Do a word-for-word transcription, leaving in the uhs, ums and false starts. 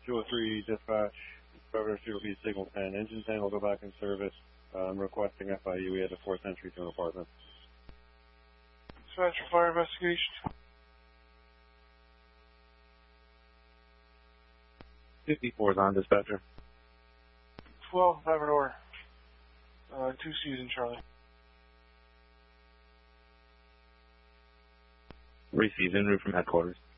two oh three dispatch, Governor Zero B Signal ten. Engine ten will go back in service. I'm requesting F I U. We had a fourth entry to an apartment. Dispatch for fire investigation. fifty-four is on, dispatcher. twelve, have an order. Uh, two C's in Charlie. Receive en route from headquarters.